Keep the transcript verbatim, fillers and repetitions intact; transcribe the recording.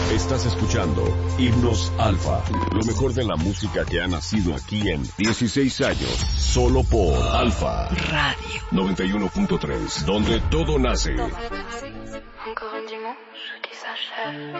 Estás escuchando Himnos Alfa, lo mejor de la música que ha nacido aquí en dieciséis años, solo por Alfa Radio noventa y uno punto tres, donde todo nace.